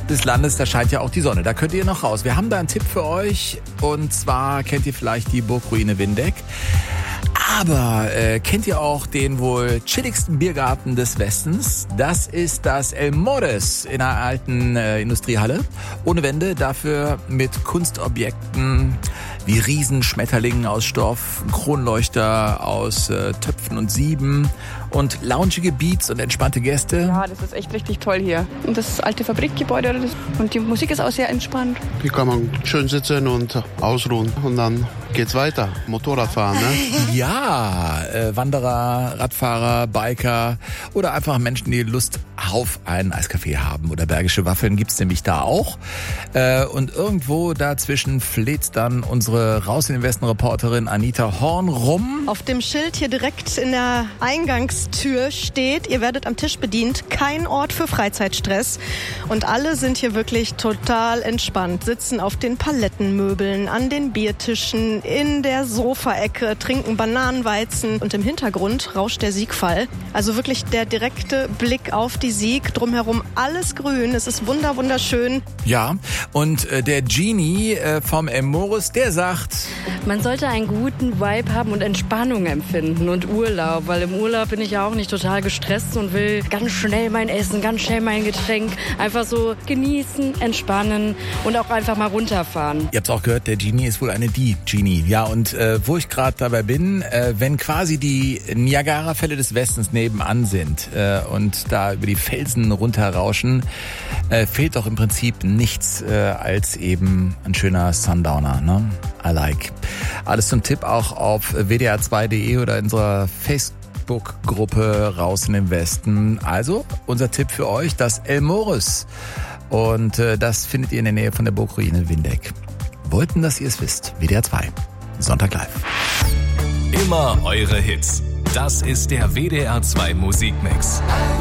des Landes, da scheint ja auch die Sonne. Da könnt ihr noch raus. Wir haben da einen Tipp für euch. Und zwar kennt ihr vielleicht die Burgruine Windeck. Aber kennt ihr auch den wohl chilligsten Biergarten des Westens? Das ist das El Morris in einer alten Industriehalle. Ohne Wände, dafür mit Kunstobjekten wie Riesenschmetterlingen aus Stoff, Kronleuchter aus Töpfen und Sieben und loungige Beats und entspannte Gäste. Ja, das ist echt richtig toll hier. Und das alte Fabrikgebäude und die Musik ist auch sehr entspannt. Hier kann man schön sitzen und ausruhen und dann geht's weiter. Motorradfahren, ne? Ja, Wanderer, Radfahrer, Biker oder einfach Menschen, die Lust auf einen Eiskaffee haben oder bergische Waffeln gibt's nämlich da auch. Und irgendwo dazwischen fleht dann unsere Raus in den Westen Reporterin Anita Horn rum. Auf dem Schild hier direkt in der Eingangstür steht, ihr werdet am Tisch bedient, kein Ort für Freizeitstress. Und alle sind hier wirklich total entspannt, sitzen auf den Palettenmöbeln, an den Biertischen, in der Sofaecke, trinken Bananenweizen und im Hintergrund rauscht der Siegfall. Also wirklich der direkte Blick auf die Sieg, drumherum alles grün, es ist wunderschön. Ja, und der Genie vom El Morris, der sagt... Man sollte einen guten Vibe haben und Entspannung empfinden und Urlaub, weil im Urlaub bin ich ja auch nicht total gestresst und will ganz schnell mein Essen, ganz schnell mein Getränk, einfach so genießen, entspannen und auch einfach mal runterfahren. Ihr habt es auch gehört, der Genie ist wohl eine Genie. Ja, und wo ich gerade dabei bin, wenn quasi die Niagara-Fälle des Westens nebenan sind und da über die Felsen runterrauschen, fehlt doch im Prinzip nichts als eben ein schöner Sundowner, ne? I like. Alles zum Tipp auch auf wdr2.de oder in unserer Facebook-Gruppe Raus in den Westen. Also, unser Tipp für euch, das El Morris. Und das findet ihr in der Nähe von der Burgruine Windeck. Wollten, dass ihr es wisst. WDR 2. Sonntag live. Immer eure Hits. Das ist der WDR 2 Musikmix.